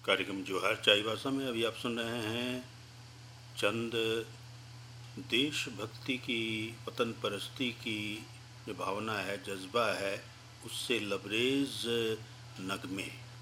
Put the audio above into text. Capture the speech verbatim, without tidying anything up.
कार्यक्रम जोहार चाय भाषा में अभी आप सुन रहे हैं चंद देशभक्ति की, वतन परस्ती की जो भावना है, जज्बा है, उससे लबरेज नगमे।